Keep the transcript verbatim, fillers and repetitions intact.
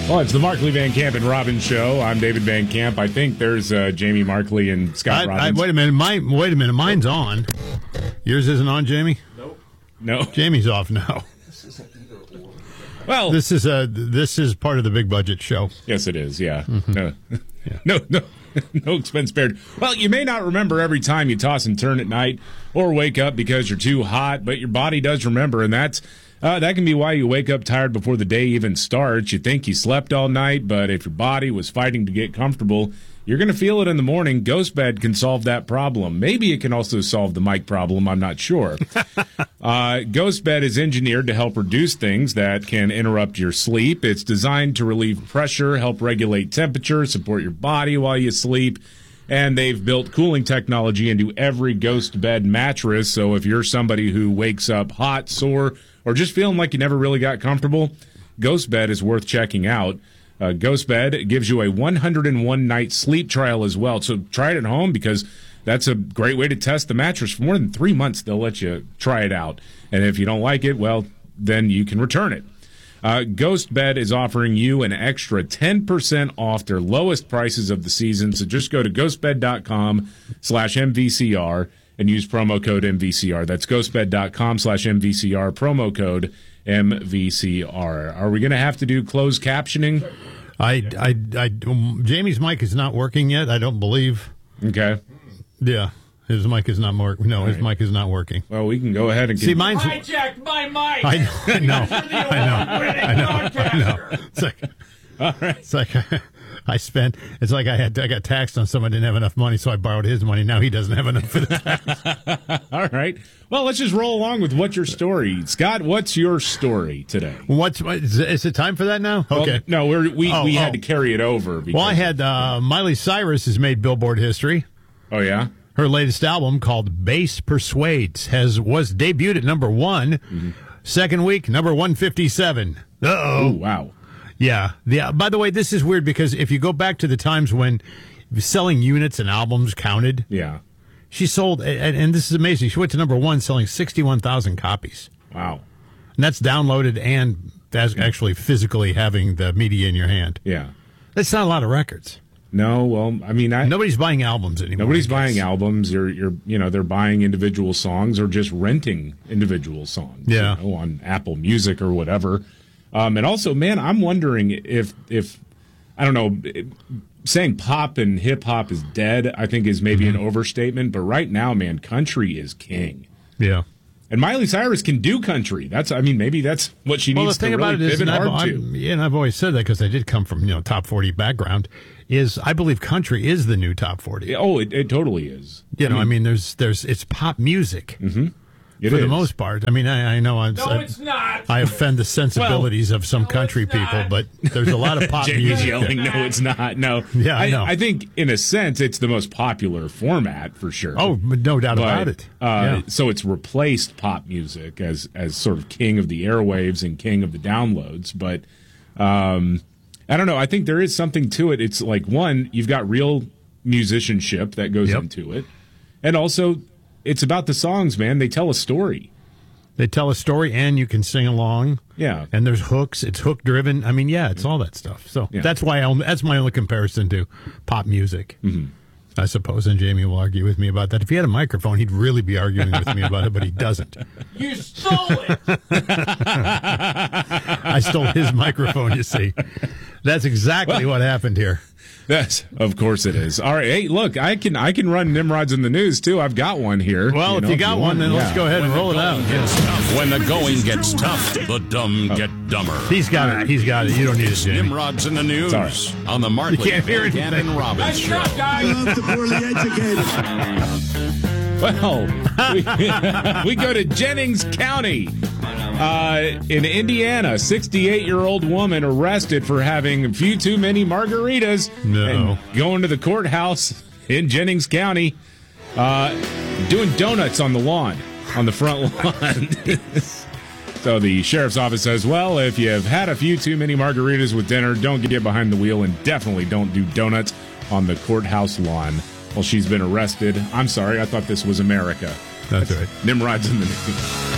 Well, it's the Markley, Van Camp, and Robbins show. I'm David Van Camp. I think there's uh, Jamie Markley and Scott I, Robbins. I, wait a minute. My, wait a minute. Mine's on. Yours isn't on, Jamie? Nope. No. Jamie's off now. Well, this is a this is part of the big budget show. Yes, it is. Yeah. Mm-hmm. No. Yeah. No. No. No expense spared. Well, you may not remember every time you toss and turn at night or wake up because you're too hot, but your body does remember, and that's uh, that can be why you wake up tired before the day even starts. You think you slept all night, but if your body was fighting to get comfortable, you're going to feel it in the morning. GhostBed can solve that problem. Maybe it can also solve the mic problem. I'm not sure. uh, GhostBed is engineered to help reduce things that can interrupt your sleep. It's designed to relieve pressure, help regulate temperature, support your body while you sleep. And they've built cooling technology into every GhostBed mattress. So if you're somebody who wakes up hot, sore, or just feeling like you never really got comfortable, GhostBed is worth checking out. Uh, GhostBed gives you a one hundred one night sleep trial as well. So try it at home because that's a great way to test the mattress. For more than three months, they'll let you try it out. And if you don't like it, well, then you can return it. Uh, GhostBed is offering you an extra ten percent off their lowest prices of the season. So just go to ghostbed.com slash MVCR and use promo code M V C R. That's ghostbed.com slash MVCR, promo code M V C R. Are we going to have to do closed captioning? I, I, I, um, Jamie's mic is not working yet, I don't believe. Okay. Yeah, his mic is not working. No, All his right. mic is not working. Well, we can go ahead and See, get... mine's... Hijacked my mic. I know, I know, I know, I know, I know. It's like, All right. it's like I spent, it's like I had, I got taxed on someone didn't have enough money, so I borrowed his money. Now he doesn't have enough for the tax. All right. Well, let's just roll along with what's your story. Scott, what's your story today? What's, what, is, is it time for that now? Okay. Well, no, we're, we Oh, we oh. had to carry it over. Because, Well, I had uh, Miley Cyrus has made Billboard history. Oh, yeah? Her latest album, called Bass Persuades, has was debuted at number one. Mm-hmm. Second week, number one fifty-seven. Uh Oh, oh. wow. Yeah. Yeah. By the way, this is weird because if you go back to the times when selling units and albums counted, Yeah. she sold, and, and this is amazing. She went to number one, selling sixty-one thousand copies, Wow. and that's downloaded and that's actually physically having the media in your hand. Yeah. That's not a lot of records. No, well, I mean, I, Nobody's buying albums anymore. nobody's I guess. buying albums. You're, you're, you know, they're buying individual songs or just renting individual songs. Yeah. You know, on Apple Music or whatever. Um, and also, man, I'm wondering if, if I don't know, it, saying pop and hip hop is dead, I think is maybe Mm-hmm. an overstatement. But right now, man, country is king. Yeah. And Miley Cyrus can do country. That's, I mean, maybe that's what she Well, the needs thing to really about it is, pivot and I've, hard I've- to. yeah, and I've always said that because I did come from you know top forty background. Is I believe country is the new top forty. Oh, it, it totally is. You know, I mean, there's there's it's pop music It for the is. most part. I mean, I, I know I'm, No, I, it's not. I offend the sensibilities of some No, country it's people, not. but there's a lot of pop Jamie's music. yelling, no, it's not. No. Yeah, I know. I think, in a sense, it's the most popular format, for sure. Oh, no doubt But, about it. Uh, Yeah. So it's replaced pop music as, as sort of king of the airwaves and king of the downloads. But um, I don't know. I think there is something to it. It's like, one, you've got real musicianship that goes Yep. into it. And also, it's about the songs, man. They tell a story. They tell a story, and you can sing along. Yeah. And there's hooks. It's hook driven. I mean, yeah, it's all that stuff. So Yeah. that's why I, that's my only comparison to pop music. Mm-hmm. I suppose, and Jamie will argue with me about that. If he had a microphone, he'd really be arguing with me about it, but he doesn't. You stole it. I stole his microphone, you see. That's exactly what happened here. That's, of course it is. All right. Hey, look, I can I can run Nimrods in the news, too. I've got one here. Well, if know, you got one, want- then let's yeah. go ahead and roll it out. When the going gets tough, the dumb get dumber. He's got it. He's got it. You don't need it, Jamie. Nimrods in the news Sorry. on the Markley, You can't hear Van Camp, anything. and Robbins Nice show. job, guys. Love the poorly educated. Well, we, we go to Jennings County. Uh, in Indiana, sixty-eight-year-old woman arrested for having a few too many margaritas No. and going to the courthouse in Jennings County, uh, doing donuts on the lawn, on the front lawn. So the sheriff's office says, well, if you've had a few too many margaritas with dinner, don't get behind the wheel and definitely don't do donuts on the courthouse lawn. Well, she's been arrested. I'm sorry, I thought this was America. That's right. Nimrod's in the news.